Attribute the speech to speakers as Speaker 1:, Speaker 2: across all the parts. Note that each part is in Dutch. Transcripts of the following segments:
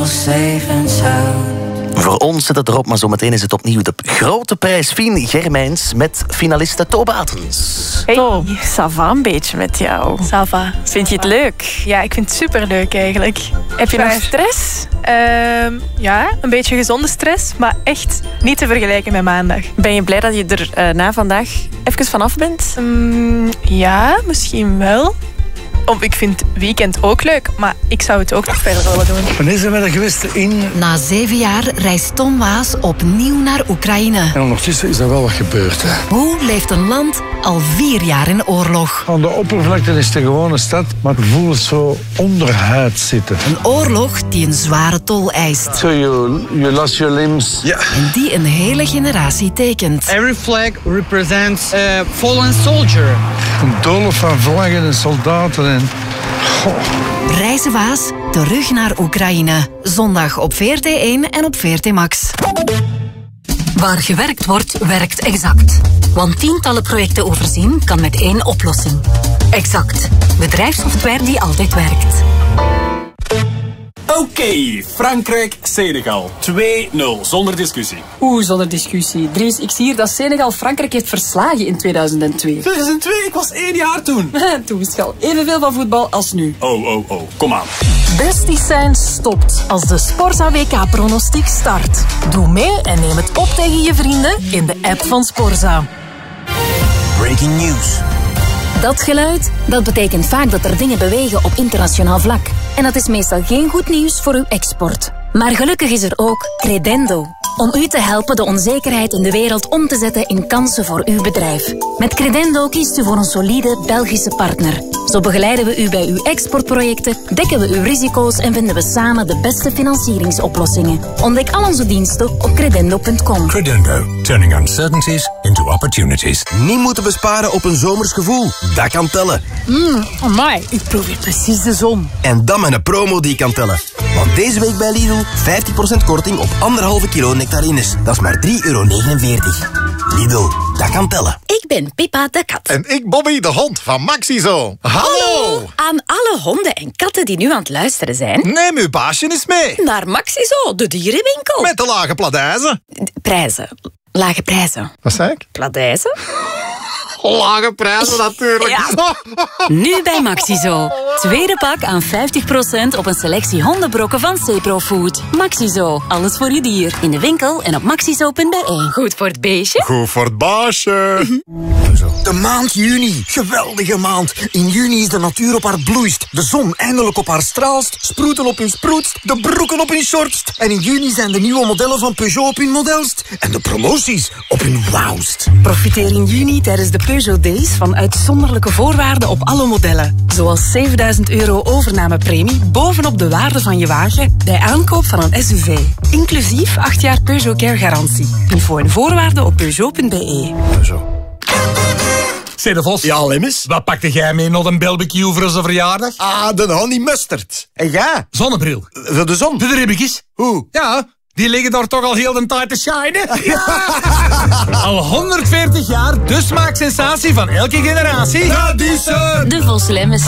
Speaker 1: Voor ons zit het erop, maar zometeen is het opnieuw de grote prijs Fien Germijns met finaliste To Batens.
Speaker 2: Hey, ça va een beetje met jou.
Speaker 3: Ça va.
Speaker 2: Vind je het leuk?
Speaker 3: Ja, ik vind het superleuk eigenlijk.
Speaker 2: Heb je nog stress?
Speaker 3: Ja, een beetje gezonde stress, maar echt niet te vergelijken met maandag.
Speaker 2: Ben je blij dat je er na vandaag even vanaf bent?
Speaker 3: Ja, misschien wel. Ik vind weekend ook leuk, maar ik zou het ook nog verder willen doen.
Speaker 4: Wanneer zijn we er geweest in?
Speaker 5: Na 7 jaar reist Tom Waas opnieuw naar Oekraïne.
Speaker 4: En ondertussen is er wel wat gebeurd. Hè.
Speaker 5: Hoe leeft een land al 4 jaar in oorlog?
Speaker 4: Aan de oppervlakte is het een gewone stad, maar ik voel het zo onderhuid zitten.
Speaker 5: Een oorlog die een zware tol eist.
Speaker 4: So you lost your limbs.
Speaker 6: Ja.
Speaker 5: En die een hele generatie tekent.
Speaker 7: Every flag represents a fallen soldier.
Speaker 4: Een doolhof van vlaggen en soldaten en... Goh.
Speaker 5: Reizen Waas, terug naar Oekraïne. Zondag op VRT1 en op VRT Max.
Speaker 8: Waar gewerkt wordt, werkt Exact. Want tientallen projecten overzien kan met 1 oplossing. Exact. Bedrijfssoftware die altijd werkt.
Speaker 9: Oké, Frankrijk-Senegal. 2-0, zonder discussie.
Speaker 10: Zonder discussie. Dries, ik zie hier dat Senegal Frankrijk heeft verslagen in 2002.
Speaker 9: 2002? Ik was 1 jaar toen.
Speaker 10: Toen wist je al evenveel van voetbal als nu.
Speaker 9: Oh, kom aan.
Speaker 8: Besties zijn stopt als de Sporza WK-pronostiek start. Doe mee en neem het op tegen je vrienden in de app van Sporza.
Speaker 6: Breaking news.
Speaker 8: Dat geluid, dat betekent vaak dat er dingen bewegen op internationaal vlak. En dat is meestal geen goed nieuws voor uw export. Maar gelukkig is er ook Credendo. Om u te helpen de onzekerheid in de wereld om te zetten in kansen voor uw bedrijf. Met Credendo kiest u voor een solide Belgische partner. Zo begeleiden we u bij uw exportprojecten, dekken we uw risico's en vinden we samen de beste financieringsoplossingen. Ontdek al onze diensten op credendo.com.
Speaker 6: Credendo. Turning uncertainties into opportunities. Niet moeten besparen op een zomers gevoel. Dat kan tellen.
Speaker 10: Amai, ik proef hier precies de zon.
Speaker 6: En dan met een promo die kan tellen. Want deze week bij Lidl 50% korting op 1,5 kilo nectarines. Dat is maar €3,49. Lidl, dat kan tellen.
Speaker 8: Ik ben Pippa de kat.
Speaker 11: En ik Bobby, de hond van Maxizo. Hallo!
Speaker 8: Aan alle honden en katten die nu aan het luisteren zijn.
Speaker 11: Neem uw baasje eens mee.
Speaker 8: Naar Maxizo, de dierenwinkel.
Speaker 11: Met de lage pladijzen.
Speaker 8: Prijzen. Lage prijzen.
Speaker 11: Wat zei ik?
Speaker 8: Pladijzen?
Speaker 11: Lage prijzen natuurlijk.
Speaker 8: Ja. Nu bij Maxizo. Tweede pak aan 50% op een selectie hondenbrokken van Cepro Food. Maxizo. Alles voor je dier. In de winkel en op maxizo.be. Goed voor het beestje.
Speaker 11: Goed voor het baasje.
Speaker 6: De maand juni. Geweldige maand. In juni is de natuur op haar bloeist. De zon eindelijk op haar straalst. Sproeten op hun sproetst. De broeken op hun shortst. En in juni zijn de nieuwe modellen van Peugeot op hun modelst. En de promoties op hun wauwst.
Speaker 12: Profiteer in juni tijdens de Peugeot Days van uitzonderlijke voorwaarden op alle modellen. Zoals €7.000 overnamepremie bovenop de waarde van je wagen bij aankoop van een SUV. Inclusief 8 jaar Peugeot Care garantie. Info en voorwaarden op Peugeot.be.
Speaker 13: Zeg de Vos.
Speaker 11: Ja, Lemmis.
Speaker 13: Wat pakte jij mee naar een barbecue voor onze verjaardag?
Speaker 11: De honey mustard. En jij?
Speaker 13: Zonnebril.
Speaker 11: Voor de zon.
Speaker 13: De ribbetjes.
Speaker 11: Hoe?
Speaker 13: Ja, die liggen daar toch al heel de tijd te shinen. Ja. Al 140 jaar, de smaaksensatie van elke generatie.
Speaker 11: Tradition.
Speaker 8: De Vos Lemmes.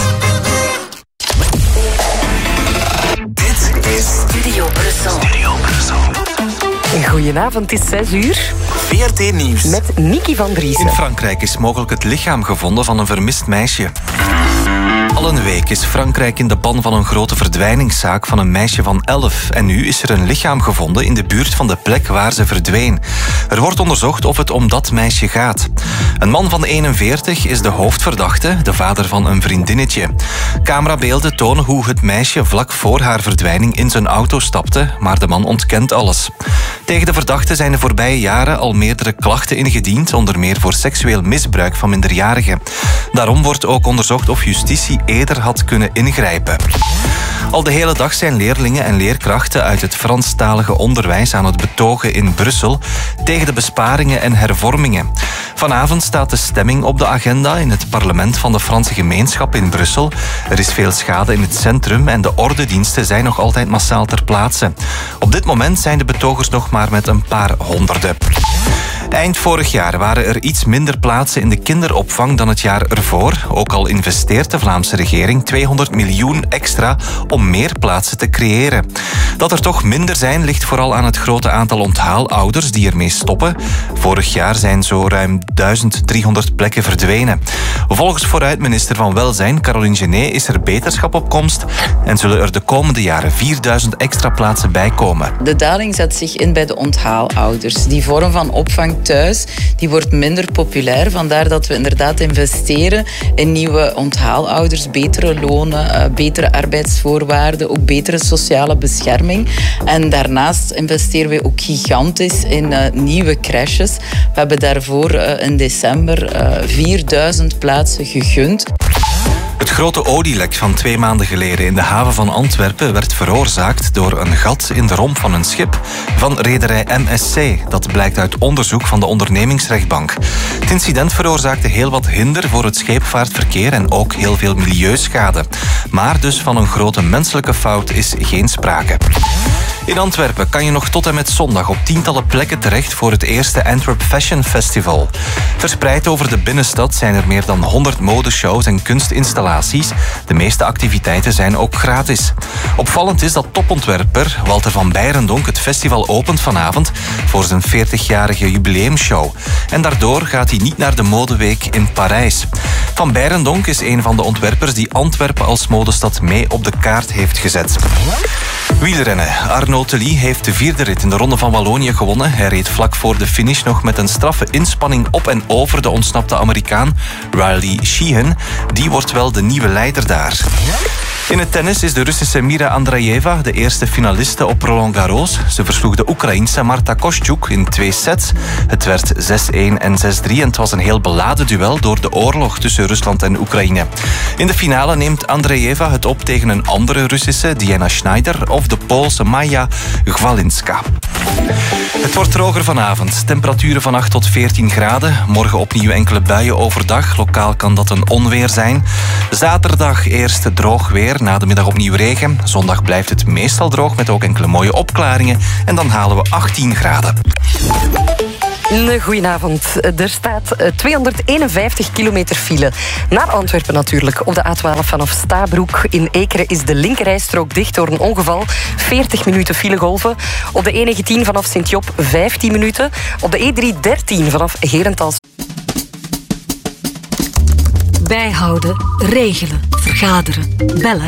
Speaker 6: Dit is
Speaker 8: Studio Brussel.
Speaker 12: Goedenavond, het is 6 uur.
Speaker 6: VRT Nieuws.
Speaker 12: Met Nicky van Driessen.
Speaker 14: In Frankrijk is mogelijk het lichaam gevonden van een vermist meisje. Al een week is Frankrijk in de ban van een grote verdwijningszaak van een meisje van 11. En nu is er een lichaam gevonden in de buurt van de plek waar ze verdween. Er wordt onderzocht of het om dat meisje gaat. Een man van 41 is de hoofdverdachte, de vader van een vriendinnetje. Camerabeelden tonen hoe het meisje vlak voor haar verdwijning in zijn auto stapte, maar de man ontkent alles. Tegen de verdachte zijn de voorbije jaren al meerdere klachten ingediend, onder meer voor seksueel misbruik van minderjarigen. Daarom wordt ook onderzocht of justitie eerder had kunnen ingrijpen. Al de hele dag zijn leerlingen en leerkrachten uit het Franstalige onderwijs aan het betogen in Brussel tegen de besparingen en hervormingen. Vanavond staat de stemming op de agenda in het parlement van de Franse gemeenschap in Brussel. Er is veel schade in het centrum en de ordediensten zijn nog altijd massaal ter plaatse. Op dit moment zijn de betogers nog maar met een paar honderden. Eind vorig jaar waren er iets minder plaatsen in de kinderopvang dan het jaar ervoor. Ook al investeert de Vlaamse regering 200 miljoen extra om meer plaatsen te creëren. Dat er toch minder zijn ligt vooral aan het grote aantal onthaalouders die ermee stoppen. Vorig jaar zijn zo ruim 1300 plekken verdwenen. Volgens vooruitminister van Welzijn, Caroline Genet, is er beterschap op komst en zullen er de komende jaren 4000 extra plaatsen bijkomen.
Speaker 15: De daling zet zich in bij de onthaalouders. Die vorm van opvang thuis die wordt minder populair. Vandaar dat we inderdaad investeren in nieuwe onthaalouders, betere lonen, betere arbeidsvoorwaarden, ook betere sociale bescherming. En daarnaast investeren we ook gigantisch in nieuwe crèches. We hebben daarvoor in december 4000 plaatsen gegund.
Speaker 14: Het grote olielek van 2 maanden geleden in de haven van Antwerpen werd veroorzaakt door een gat in de romp van een schip van rederij MSC. Dat blijkt uit onderzoek van de ondernemingsrechtbank. Het incident veroorzaakte heel wat hinder voor het scheepvaartverkeer en ook heel veel milieuschade. Maar dus van een grote menselijke fout is geen sprake. In Antwerpen kan je nog tot en met zondag op tientallen plekken terecht voor het eerste Antwerp Fashion Festival. Verspreid over de binnenstad zijn er meer dan 100 modeshows en kunstinstallaties. De meeste activiteiten zijn ook gratis. Opvallend is dat topontwerper Walter van Beirendonck het festival opent vanavond voor zijn 40-jarige jubileumshow. En daardoor gaat hij niet naar de modeweek in Parijs. Van Beirendonck is een van de ontwerpers die Antwerpen als modestad mee op de kaart heeft gezet. Wielrennen. Arnaud Tilly heeft de 4e rit in de Ronde van Wallonië gewonnen. Hij reed vlak voor de finish nog met een straffe inspanning op en over de ontsnapte Amerikaan Riley Sheehan. Die wordt wel de nieuwe leider daar. In het tennis is de Russische Mira Andreeva de eerste finaliste op Roland Garros. Ze versloeg de Oekraïense Marta Kostyuk in 2 sets. Het werd 6-1 en 6-3 en het was een heel beladen duel door de oorlog tussen Rusland en Oekraïne. In de finale neemt Andreeva het op tegen een andere Russische, Diana Schneider, of de Poolse Maja Gwalinska. Het wordt droger vanavond. Temperaturen van 8 tot 14 graden. Morgen opnieuw enkele buien overdag. Lokaal kan dat een onweer zijn. Zaterdag eerst droog weer, na de middag opnieuw regen. Zondag blijft het meestal droog met ook enkele mooie opklaringen. En dan halen we 18 graden.
Speaker 16: Goedenavond. Er staat 251 kilometer file. Naar Antwerpen natuurlijk. Op de A12 vanaf Stabroek. In Ekeren is de linkerrijstrook dicht door een ongeval. 40 minuten filegolven. Op de E19 vanaf Sint-Job 15 minuten. Op de E313 vanaf Herentals.
Speaker 8: Bijhouden, regelen, vergaderen, bellen.